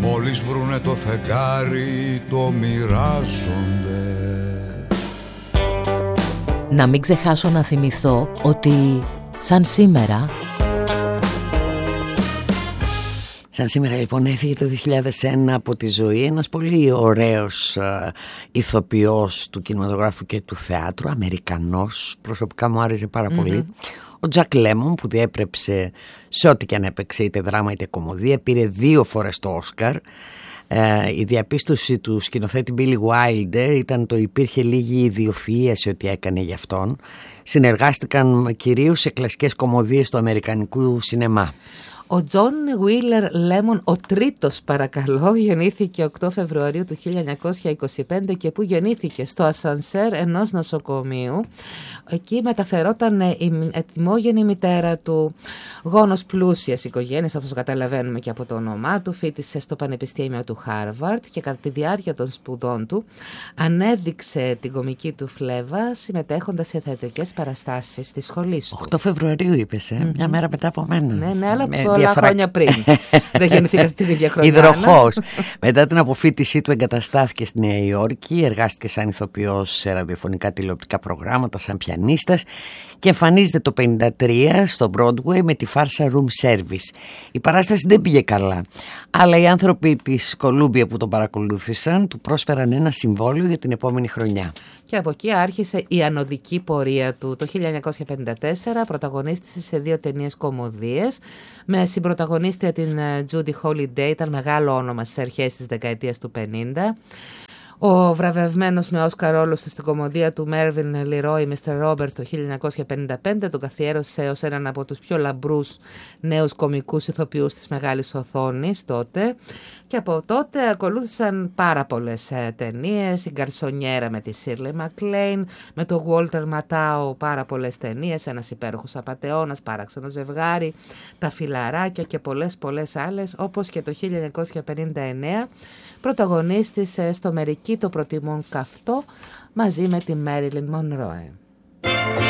μόλις βρουνε το φεγγάρι το μοιράζονται. Να μην ξεχάσω να θυμηθώ ότι σαν σήμερα λοιπόν έφυγε το 2001 από τη ζωή ένας πολύ ωραίος ηθοποιός του κινηματογράφου και του θεάτρου, Αμερικανός, προσωπικά μου άρεσε πάρα πολύ, ο Τζακ Λέμον, που διέπρεψε σε ό,τι και αν έπαιξε, είτε δράμα είτε κωμωδία, πήρε 2 φορές το Όσκαρ. Η διαπίστωση του σκηνοθέτη Billy Wilder ήταν το υπήρχε λίγη ιδιοφυΐα σε ό,τι έκανε για αυτόν. Συνεργάστηκαν κυρίως σε κλασικές κωμωδίες του αμερικανικού σινεμά. Ο Τζον Βίλερ Λέμον, ο τρίτος παρακαλώ, γεννήθηκε 8 Φεβρουαρίου του 1925 και που γεννήθηκε στο ασανσέρ ενός νοσοκομείου. Εκεί μεταφερόταν η ετοιμόγενη μητέρα του, γόνος πλούσιας οικογένειας, όπως καταλαβαίνουμε και από το όνομά του. Φοίτησε στο Πανεπιστήμιο του Χάρβαρντ και κατά τη διάρκεια των σπουδών του ανέδειξε την κωμική του φλέβα συμμετέχοντας σε θεατρικές παραστάσεις στη σχολή του. 8 Φεβρουαρίου είπες, μια μέρα μετά από μένα. Ναι, αλλά πολλά χρόνια πριν. Δεν γεννηθήκατε την ίδια χρονιά. Υδροχός. Μετά την αποφοίτησή του εγκαταστάθηκε στη Νέα Υόρκη, εργάστηκε σαν ηθοποιός σε ραδιοφωνικά τηλεοπτικά προγράμματα, σαν πιανίστας και εμφανίζεται το 1953 στο Broadway με τη φάρσα Room Service. Η παράσταση δεν πήγε καλά, αλλά οι άνθρωποι της Κολούμπια που τον παρακολούθησαν του πρόσφεραν ένα συμβόλαιο για την επόμενη χρονιά. Και από εκεί άρχισε η ανωδική πορεία του. Το 1954 πρωταγωνίστησε σε 2 ταινίες κωμωδίες με συμπρωταγωνίστρια την Judy Holliday, ήταν μεγάλο όνομα στις αρχές της δεκαετίας του 50. Ο βραβευμένος με Όσκαρ ρόλος στην κωμωδία του Mervyn LeRoy, Mr. Roberts, το 1955 τον καθιέρωσε ως έναν από τους πιο λαμπρούς νέους κωμικούς ηθοποιούς της μεγάλης οθόνης τότε. Και από τότε ακολούθησαν πάρα πολλές ταινίες, η Γκαρσονιέρα με τη Shirley MacLaine, με το Walter Matthau πάρα πολλές ταινίες, ένας υπέροχος απατεώνας, παράξενο ζευγάρι, τα φιλαράκια και πολλές άλλες, όπως και το 1959 πρωταγωνίστησε στο Μερικοί το προτιμούν καυτό μαζί με τη Μέριλιν Μονρόε.